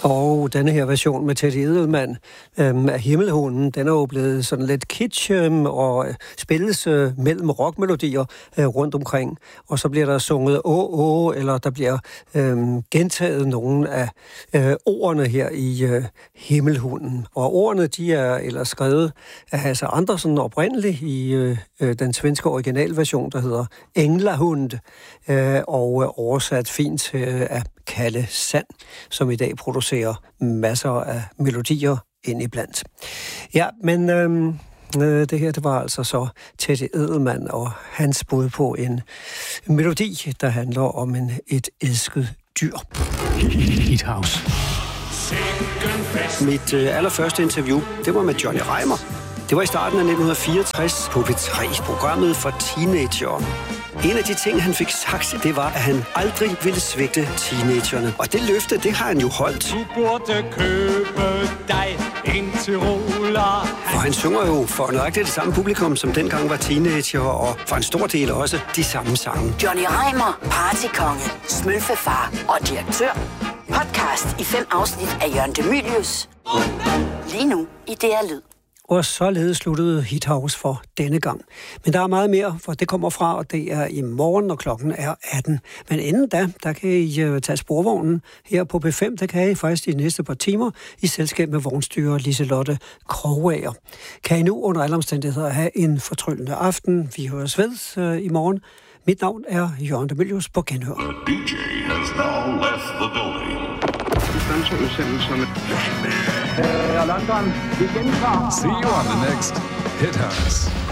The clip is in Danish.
Og denne her version med Teddy Edelmann af Himmelhunden, den er jo blevet sådan lidt kitsch og spilles mellem rockmelodier rundt omkring. Og så bliver der sunget eller der bliver gentaget nogle af ordene her i Himmelhunden. Og ordene, de er ellers skrevet af Hasse Andersen oprindeligt i den svenske originalversion, der hedder Englahund, og oversat fint af Kalle Sand, som i dag producerer masser af melodier indiblandt. Ja, men det her, det var altså så Teddy Edelmann og hans bud på en melodi, der handler om et elsket dyr. Hit House. Mit allerførste interview, det var med Johnny Reimer. Det var i starten af 1964 på P3, programmet for teenagere. En af de ting, han fik sagt, det var, at han aldrig ville svigte teenagerne. Og det løfte, det har han jo holdt. Du burde købe dig en Tyroler. Og han synger jo for nøjagtigt det samme publikum, som dengang var teenager, og for en stor del også de samme sange. Johnny Reimer, partykonge, smølfefar og direktør. Podcast i 5 afsnit af Jørgen De Mylius. Lige nu i DR Lyd. Og således sluttede Hit House for denne gang. Men der er meget mere, for det kommer fra, og det er i morgen, når klokken er 18. Men inden da, der kan I tage sporvognen her på B5. Det kan I faktisk de næste par timer i selskab med vognstyrer Liselotte Krogager. Kan I nu under alle omstændigheder have en fortryllende aften. Vi høres ved i morgen. Mit navn er Jørgen De Mylius på genhør. The DJ has now left the building. London, vi gentager. See you on the next Hit House.